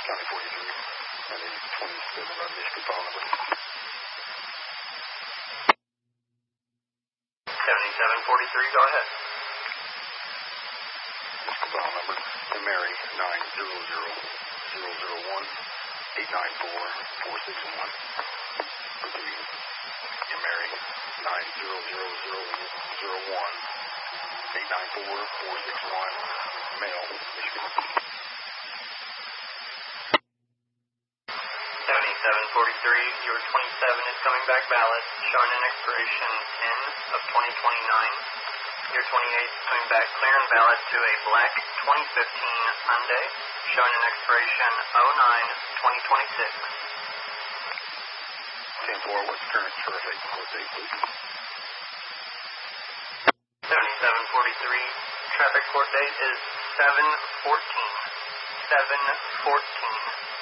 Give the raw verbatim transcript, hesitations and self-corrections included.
County forty-three, and then twenty-seven on Michigan file number. seventy-seven forty-three, go ahead. Michigan file number to Mary nine zero zero zero zero one eight nine four four six one. Repeating, to Mary nine zero zero zero zero one eight nine four four six one, male, Michigan. seventy-seven forty-three, your twenty-seven is coming back valid, showing an expiration ten of twenty twenty-nine. Your twenty-eight is coming back clear and valid to a black twenty fifteen Hyundai, showing an expiration oh nine twenty twenty-six. ten four, what's the current traffic court date, please? seventy-seven forty-three, traffic court date is seven fourteen. seven fourteen.